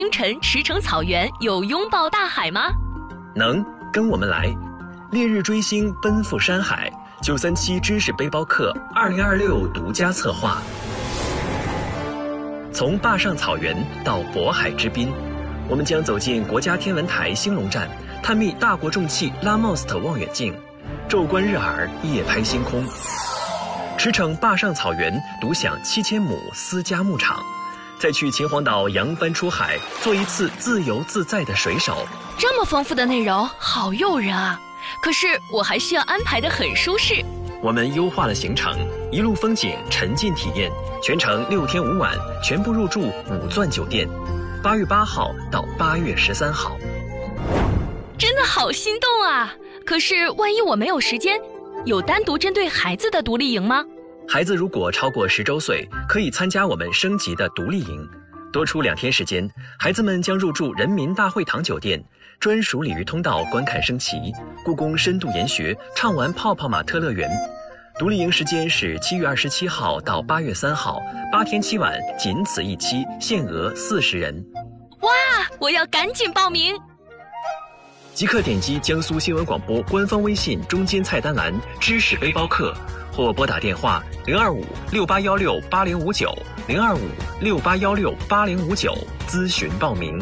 清晨驰骋草原有拥抱大海吗？ 能，跟我们来，烈日追星奔赴山海，937知识背包客2026独家策划。从坝上草原到渤海之滨，我们将走进国家天文台兴隆站，探秘大国重器拉莫斯特望远镜，昼观日珥，夜拍星空。驰骋坝上草原，独享7000亩私家牧场，再去秦皇岛扬帆出海，做一次自由自在的水手。 这么丰富的内容，好诱人啊！可是我还需要安排得很舒适。 我们优化了行程，一路风景，沉浸体验，全程6天5晚，全部入住5钻酒店，8月8号到8月13号。 真的好心动啊！可是万一我没有时间，有单独针对孩子的独立营吗？ 孩子如果超过10周岁，可以参加我们升级的独立营，多出2天时间，孩子们将入住人民大会堂酒店，专属鲤鱼通道观看升旗，故宫深度研学，畅玩泡泡玛特乐园。独立营时间是7月27号到8月3号，8天7晚，仅此一期，限额40人。 哇，我要赶紧报名！ 即刻点击江苏新闻广播官方微信中间菜单栏知识背包客，或拨打电话02568168059，02568168059咨询报名。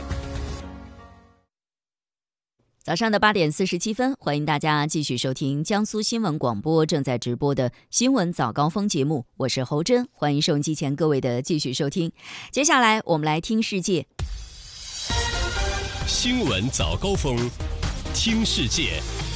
早上的8点47分，欢迎大家继续收听江苏新闻广播正在直播的新闻早高峰节目，我是侯真，欢迎收音机前各位的继续收听。接下来我们来听世界。 新闻早高峰，听世界。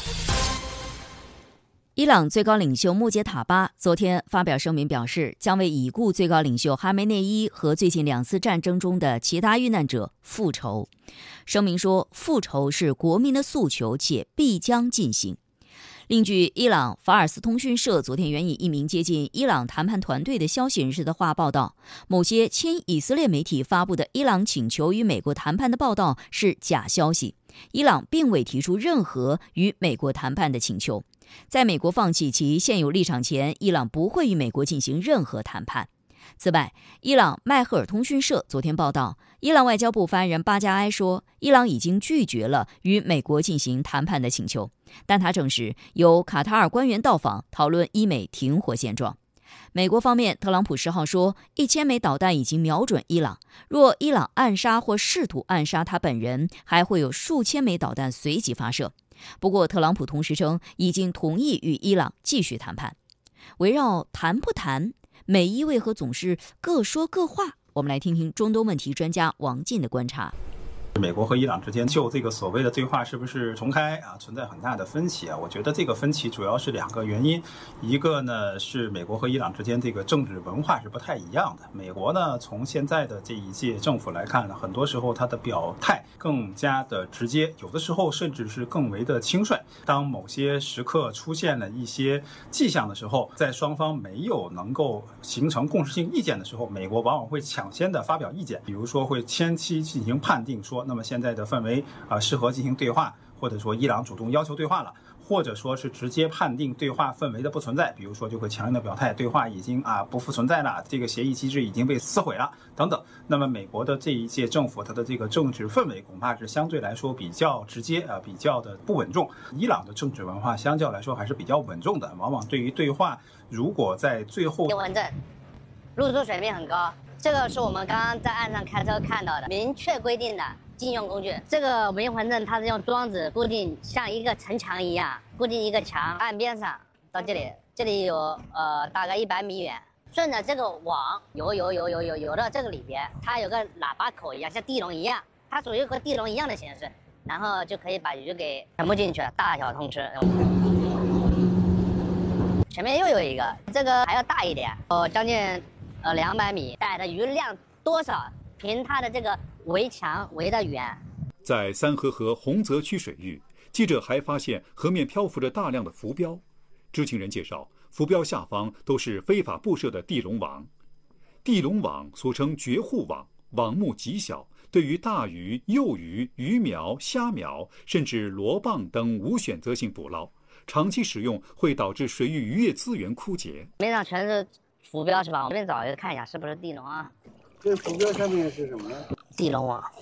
伊朗最高领袖穆杰塔巴昨天发表声明表示，将为已故最高领袖哈梅内伊和最近2次战争中的其他遇难者复仇。声明说，复仇是国民的诉求，且必将进行。另据伊朗法尔斯通讯社昨天援引一名接近伊朗谈判团队的消息人士的话报道，某些亲以色列媒体发布的伊朗请求与美国谈判的报道是假消息，伊朗并未提出任何与美国谈判的请求。在美国放弃其现有立场前，伊朗不会与美国进行任何谈判。此外，伊朗迈赫尔通讯社昨天报道，伊朗外交部发言人巴加埃说，伊朗已经拒绝了与美国进行谈判的请求，但他证实有卡塔尔官员到访，讨论伊美停火现状。美国方面，特朗普10号说，1000枚导弹已经瞄准伊朗，若伊朗暗杀或试图暗杀他本人，还会有数千枚导弹随即发射。不过，特朗普同时称已经同意与伊朗继续谈判。围绕谈不谈，美伊为何总是各说各话？我们来听听中东问题专家王进的观察。 美国和伊朗之间就这个所谓的对话是不是重开存在很大的分歧我觉得这个分歧主要是2个原因，一个呢是美国和伊朗之间这个政治文化是不太一样的。美国呢从现在的这一届政府来看呢，很多时候它的表态更加的直接，有的时候甚至是更为的轻率。当某些时刻出现了一些迹象的时候，在双方没有能够形成共识性意见的时候，美国往往会抢先的发表意见，比如说会前期进行判定说，那么现在的氛围适合进行对话，或者说伊朗主动要求对话了，或者说是直接判定对话氛围的不存在，比如说就会强硬的表态对话已经不复存在了，这个协议机制已经被撕毁了等等。那么美国的这一届政府它的这个政治氛围恐怕是相对来说比较直接比较的不稳重。伊朗的政治文化相较来说还是比较稳重的，往往对于对话如果在最后结婚证入住水平很高，这个是我们刚刚在岸上开车看到的明确规定的禁用工具。这个冥婚证它是用桩子固定，像一个城墙一样固定一个墙，岸边上到这里有大概100米远，顺着这个网游到这个里边，它有个喇叭口一样，像地笼一样，它属于和地笼一样的形式，然后就可以把鱼给全部进去了，大小通吃。前面又有一个，这个还要大一点，将近200米，带的鱼量多少，凭它的这个围墙围得远。 在三河河洪泽区水域，记者还发现河面漂浮着大量的浮标。知情人介绍，浮标下方都是非法布设的地笼网。地笼网俗称绝户网，网目极小，对于大鱼、幼鱼、鱼苗、虾苗，甚至螺蚌等无选择性捕捞，长期使用会导致水域渔业资源枯竭。 面上全是浮标是吧？我这边找一个看一下是不是地笼啊？ 这浮标上面是什么呢？ 地笼网。